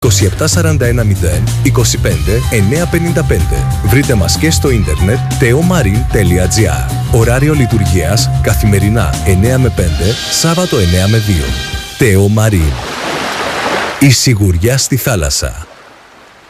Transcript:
27410 25 955. Βρείτε μας και στο ίντερνετ teomarin.gr. Ωράριο λειτουργίας καθημερινά 9 με 5, Σάββατο 9 με 2. Τεο Μαρίν. Η σιγουριά στη θάλασσα.